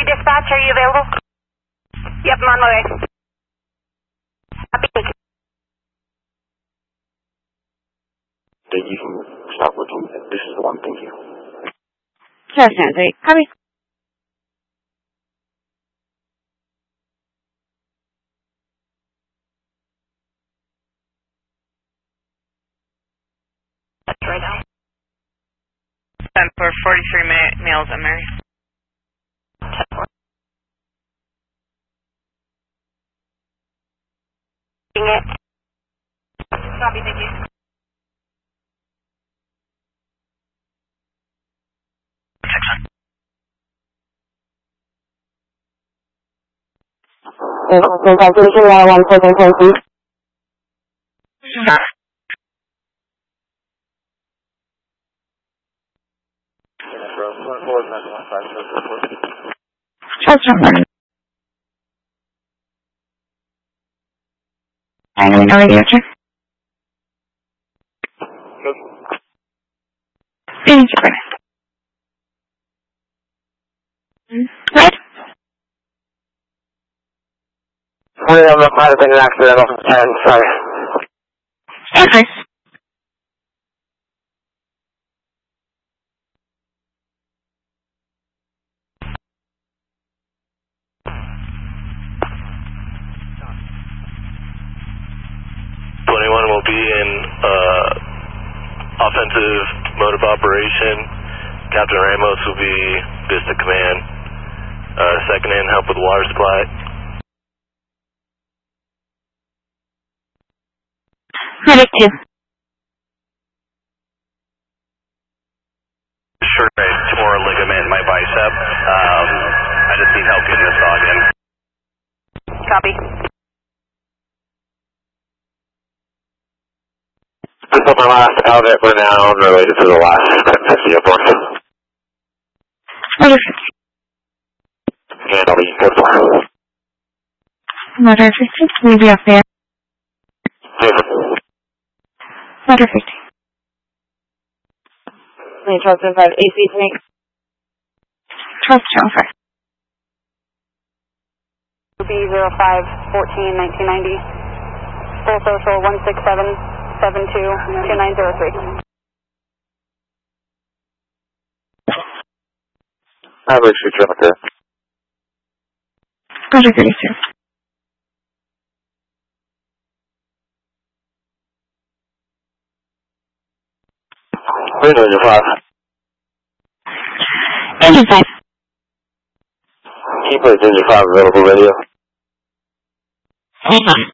Copy dispatch, are you available? Yep, I'm on my way. Copy. You can stop looking. This is the one, thank you. Charles Translate. Copy. Right now. Time for 43 males, I'm Mary. 10-4. It. Copy, thank you. Congratulations, 147.3. Charles Translate. I know we know radio check. Thank you, Brennan. Right? That might have been an accidental 10, sorry. Okay. Will be in offensive mode of operation. Captain Ramos will be Vista Command. Second in, help with water supply. Medic 2. Sure, I tore a ligament in my bicep. I just need help getting this dog in. Copy. This is my last outlet for now related to the last 50 airport. Motor 50. And I'll be careful. Motor 50. We'll be up there. Motor 50. Charles 5, AC to me. Charles 5. B0514-1990. Full social 167-72-2903. I have a shoot up there. Motor 32. Engine 5. Engine 5. Keep it Engine 5 available radio. Hold on.